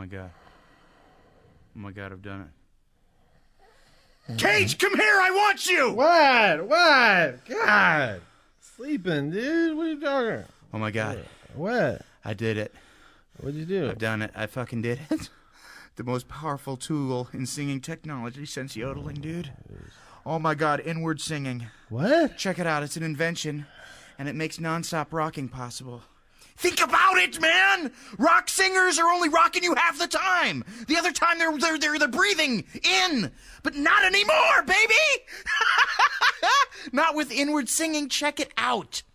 my god. Oh my god, I've done it. Cage, come here, I want you! What? God. Sleeping, dude. What are you talking? Oh my god. What? I did it. What'd you do? I've done it. I fucking did it. The most powerful tool in singing technology since yodeling, dude. Oh my god, inward singing. What? Check it out, it's an invention, and it makes non-stop rocking possible. Think about it, man! Rock singers are only rocking you half the time. The other time they're breathing in, but not anymore, baby! Not with inward singing. Check it out.